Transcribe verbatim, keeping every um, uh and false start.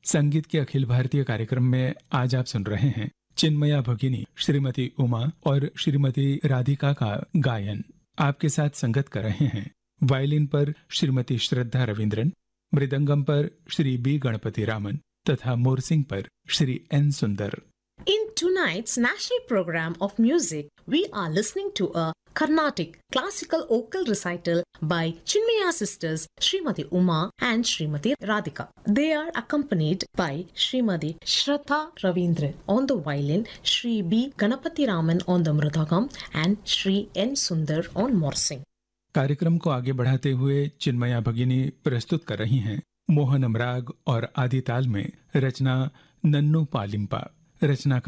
संगीत के अखिल भारतीय कार्यक्रम में आज आप सुन रहे हैं चिन्मया भगिनी श्रीमती उमा और श्रीमती राधिका का गायन। आपके साथ संगत कर रहे हैं वायलिन पर श्रीमती श्रद्धा रविंद्रन, मृदंगम पर श्री बी गणपति रामन तथा मोरसिंग पर श्री एन सुंदर। In tonight's national program of music, we are listening to a Carnatic classical vocal recital by Chinmaya sisters Srimati Uma and Srimati Radhika. They are accompanied by Srimati Shraddha Ravindran on the violin, Shri B. Ganapati Raman on the mridangam and Shri N. Sundar on morsing. कार्यक्रम को आगे बढ़ाते हुए चिन्मया भगिनी प्रस्तुत कर रही हैं मोहनम राग और आदि ताल में रचना नन्नू पालिम्पा। रचना